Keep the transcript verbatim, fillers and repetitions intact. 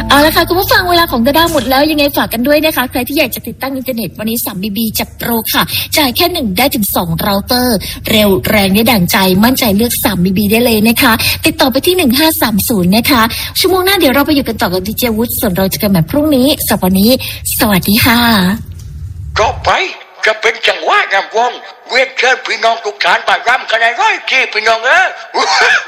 เอาละค่ะคุณผู้ฟังเวลาของดาด้าหมดแล้วยังไงฝากกันด้วยนะคะใครที่อยากจะติดตั้งอินเทอร์เน็ตวันนี้ สาม บี บี จัดโปรค่ะจ่ายแค่หนึ่งได้ถึงสองเราเตอร์เร็วแรงได้ดั่งใจมั่นใจเลือก สาม บี บี ได้เลยนะคะติดต่อไปที่หนึ่งห้าสามศูนย์นะคะชั่วโมงหน้าเดี๋ยวเราไปอยู่กันต่อกับดีเจวุฒิส่วนเราจะกันแบบพรุ่งนี้สำหรับวันนี้สวัสดีค่ะก็ไปจะเป็นจังหวะงามวงเวียนเชิญพี่น้องทุกท่านมารำกันในร้อยที่พี่น้องเออ